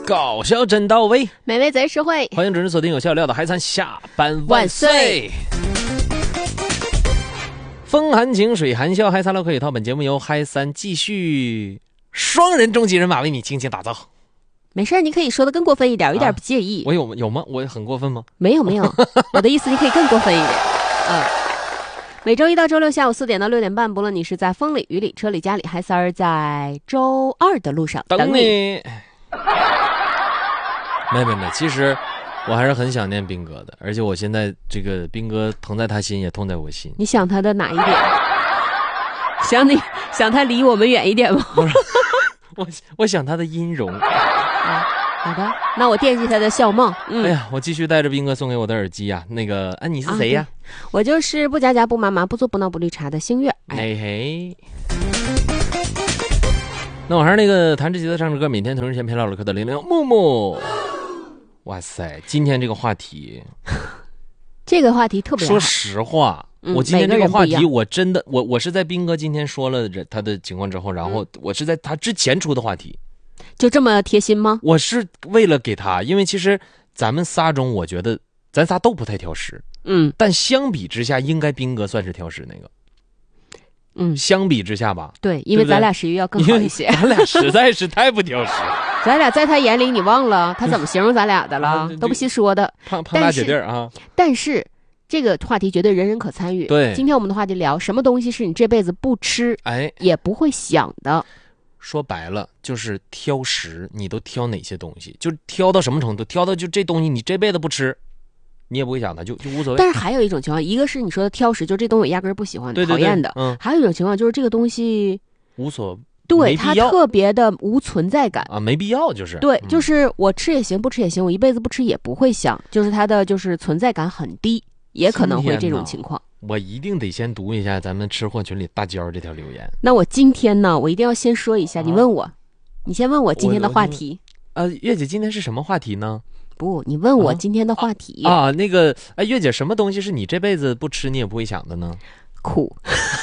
搞笑真到位， 美味贼实惠， 欢迎准时锁定有笑料的海产下班万岁。风含情水含笑，嗨三乐可以套。本节目由嗨三继续双人终极人马为你倾情打造。 没事，你可以说的更过分一点，有点不介意。 我有吗？我很过分吗？ 没有，我的意思你可以更过分一点。每周一到周六下午4点到6点半，不论你是在风里雨里车里家里，嗨三儿在周二的路上等你。 没，其实我还是很想念兵哥的，而且我现在这个兵哥疼在他心，也痛在我心。 你想他的哪一点？想他离我们远一点吗？ 我想他的音容。 好的，那我惦记他的笑貌。 哎呀，我继续带着兵哥送给我的耳机啊。你是谁呀？ 我就是不假假不麻麻不做不闹不绿茶的星月。 嘿。那我还是那个弹着吉他唱着歌，每天同时前陪唠唠嗑的00木木。哇塞，今天这个话题， 这个话题特别好。 说实话，我今天这个话题，我真的，我是在兵哥今天说了他的情况之后，然后我是在他之前出的话题。 就这么贴心吗？ 我是为了给他，因为其实咱们仨中，我觉得咱仨都不太挑食。但相比之下，应该兵哥算是挑食那个。相比之下吧。 对，因为咱俩食欲要更好一些。 咱俩实在是太不挑食。 咱俩在他眼里，你忘了他怎么形容咱俩的了？都不细说的。 胖大姐弟啊！ 但是这个话题绝对人人可参与。 对， 今天我们的话题聊什么东西是你这辈子不吃，也不会想的。 说白了就是挑食，你都挑哪些东西？就挑到什么程度？挑到就这东西你这辈子不吃，你也不会想它，就无所谓。 但是还有一种情况，一个是你说的挑食，就这东西我压根儿不喜欢，讨厌的。还有一种情况就是这个东西无所。 对，它特别的无存在感啊，没必要，就是对，就是我吃也行，不吃也行，我一辈子不吃也不会想，就是它的就是存在感很低，也可能会这种情况。 我一定得先读一下咱们吃货群里大娇这条留言。 那我今天呢，我一定要先说一下，你问我，你先问我今天的话题。 月姐今天是什么话题呢？ 不，你问我今天的话题月姐什么东西是你这辈子不吃你也不会想的呢？ 苦。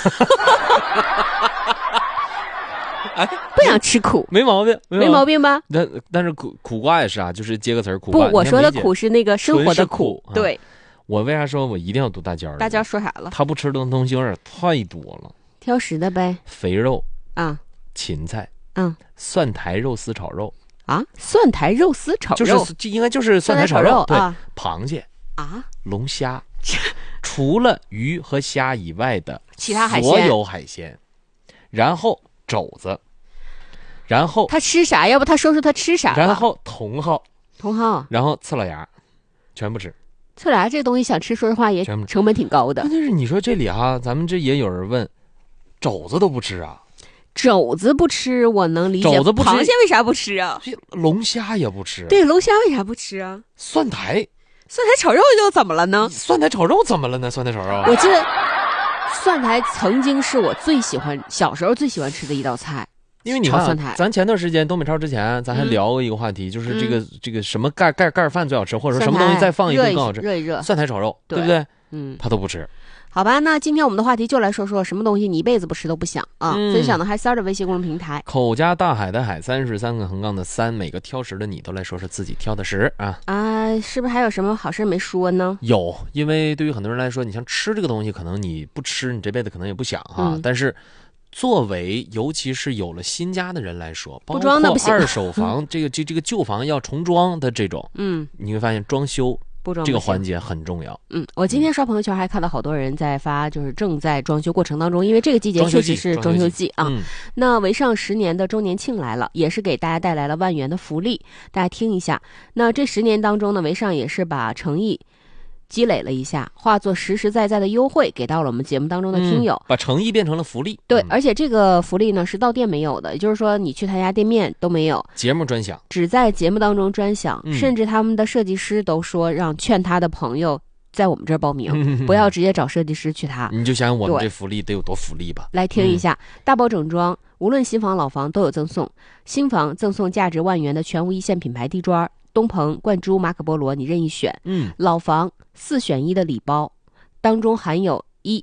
不想吃苦， 没毛病， 没毛病吧？ 但是苦瓜也是啊，就是接个词儿苦瓜。 不，我说的苦是那个生活的苦。对， 我为啥说我一定要读大娇？ 大娇说啥了？ 他不吃的东西有点太多了。 挑食的呗。 肥肉啊， 芹菜蒜苔肉丝炒肉啊，蒜苔肉丝炒肉就应该就是蒜苔炒肉。对，螃蟹啊， 龙虾，除了鱼和虾以外的其他海鲜， 所有海鲜，然后肘子。然后他吃啥？要不他说说他吃啥？ 然后茼蒿， 然后刺老芽，全不吃。 刺老芽这东西想吃，说实话也成本挺高的。 关键是你说这里咱们这也有人问，肘子都不吃啊？ 肘子不吃我能理解， 肘子不吃， 螃蟹为啥不吃啊？ 龙虾也不吃。 对，龙虾为啥不吃啊？ 蒜苔炒肉又怎么了呢？ 蒜苔炒肉怎么了呢？蒜苔炒肉， 我记得蒜苔曾经是我小时候最喜欢吃的一道菜。 因为你看，咱前段时间东北超之前，咱还聊过一个话题，就是这个什么盖饭最好吃，或者说什么东西再放一顿更好吃。 热蒜苔炒肉，对不对？他都不吃。 好吧，那今天我们的话题就来说说什么东西你一辈子不吃都不想啊。分享的嗨三的微信公众平台， 口加大海的海，33个横杠的3，每个挑食的你都来说说自己挑的食啊。 是不是还有什么好事没说呢？ 有，因为对于很多人来说，你像吃这个东西，可能你不吃，你这辈子可能也不想哈。但是作为尤其是有了新家的人来说，包括二手房这个旧房要重装的这种，你会发现装修这个环节很重要。 我今天刷朋友圈还看到好多人在发，就是正在装修过程当中，因为这个季节确实是装修季啊。那潍上10年的周年庆来了，也是给大家带来了万元的福利，大家听一下。那这10年当中呢，潍上也是把诚意积累了一下，化作实实在在的优惠给到了我们节目当中的听友， 把诚意变成了福利。 对，而且这个福利呢是到店没有的，也就是说你去他家店面都没有， 节目专享， 只在节目当中专享。甚至他们的设计师都说让劝他的朋友在我们这儿报名，不要直接找设计师去他。 你就想我们这福利得有多福利吧。 来听一下，大包整装，无论新房老房都有赠送。新房赠送价值万元的全无一线品牌地砖，东鹏、冠珠、马可波罗你任意选。老房4选1的礼包，当中含有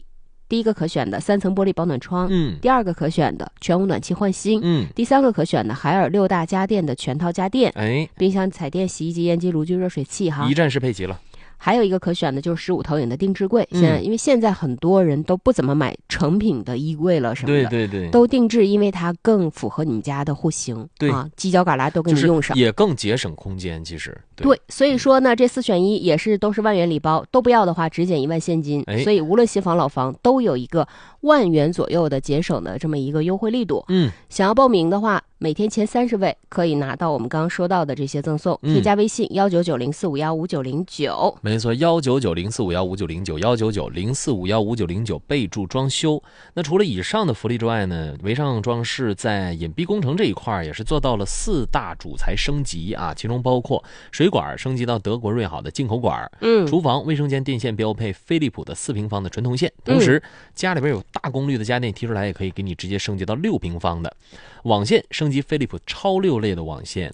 第一个可选的3层玻璃保暖窗，第二个可选的全屋暖气换新，第三个可选的海尔6大家电的全套家电，冰箱、彩电、洗衣机、烟机、炉具、热水器哈， 一站式配齐了。 还有一个可选的就是15投影的定制柜，因为现在很多人都不怎么买成品的衣柜了什么的， 对， 都定制，因为它更符合你们家的户型， 对啊，犄角旮旯都给你用上， 也更节省空间。其实对，所以说呢，这4选1也是都是万元礼包，都不要的话只减1万现金，所以无论新房老房都有一个万元左右的节省的这么一个优惠力度。想要报名的话，每天前30位可以拿到我们刚刚说到的这些赠送，添加微信19904515909， 没错，19904515909，19904515909，备注装修。那除了以上的福利之外呢，维尚装饰在隐蔽工程这一块也是做到了4大主材升级啊，其中包括水管升级到德国瑞好的进口管，厨房卫生间电线标配飞利浦的4平方的纯铜线，同时家里边有大功率的家电提出来也可以给你直接升级到6平方的，网线升级飞利浦超6类的网线，